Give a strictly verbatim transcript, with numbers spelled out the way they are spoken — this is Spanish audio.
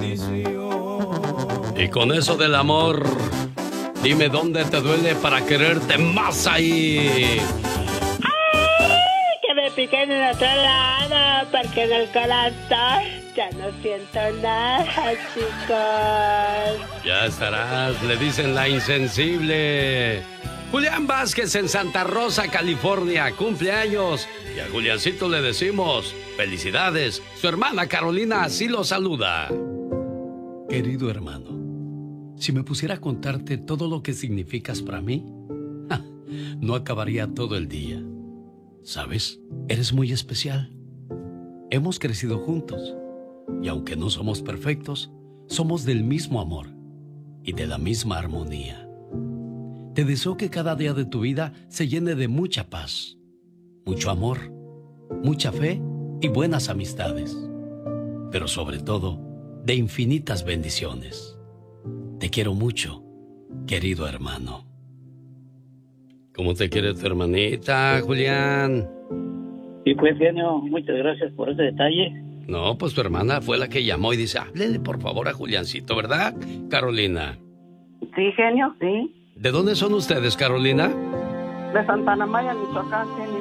Y con eso del amor, dime dónde te duele para quererte más ahí. ¡Ay! Que me piquen en otro lado, porque en el corazón ya no siento nada, chicos. Ya estarás, le dicen la insensible. Julián Vázquez en Santa Rosa, California, cumpleaños. Y a Juliancito le decimos felicidades. Su hermana Carolina así lo saluda. Querido hermano, si me pusiera a contarte todo lo que significas para mí, ja, no acabaría todo el día. ¿Sabes? Eres muy especial. Hemos crecido juntos. Y aunque no somos perfectos, somos del mismo amor y de la misma armonía. Te deseo que cada día de tu vida se llene de mucha paz, mucho amor, mucha fe y buenas amistades. Pero sobre todo, de infinitas bendiciones. Te quiero mucho, querido hermano. ¿Cómo te quiere tu hermanita, Julián? Sí, pues, genio, muchas gracias por ese detalle. No, pues tu hermana fue la que llamó y dice, háblele por favor a Juliancito, ¿verdad, Carolina? Sí, genio, sí. ¿De dónde son ustedes, Carolina? De Santana Maya, Michoacán, genio.